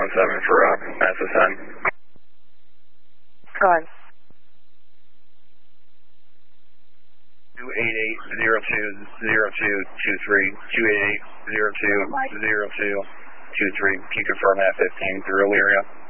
717 for SSN. Go ahead. 288-02-0223, 288-02-02-23. Can you confirm that 15 through Elyria?